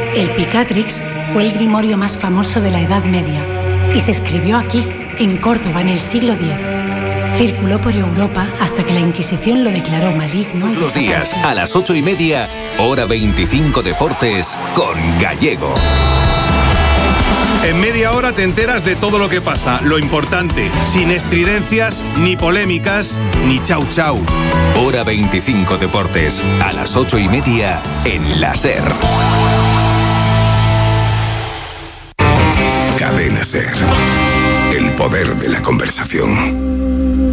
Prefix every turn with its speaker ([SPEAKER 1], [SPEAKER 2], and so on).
[SPEAKER 1] El Picatrix fue el grimorio más famoso de la Edad Media y se escribió aquí, en Córdoba, en el siglo X. Circuló por Europa hasta que la Inquisición lo declaró maligno.
[SPEAKER 2] Todos los días, a las 8:30, Hora 25 Deportes, con Gallego.
[SPEAKER 3] En media hora te enteras de todo lo que pasa, lo importante, sin estridencias, ni polémicas, ni chau chau.
[SPEAKER 2] Hora 25 Deportes, a las 8:30, en la SER.
[SPEAKER 4] Cadena SER. El poder de la conversación.